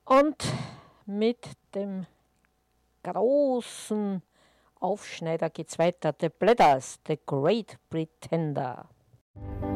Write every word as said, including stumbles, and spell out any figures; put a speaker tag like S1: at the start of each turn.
S1: Und mit dem großen Aufschneider geht's weiter. The Platters, The Great Pretender.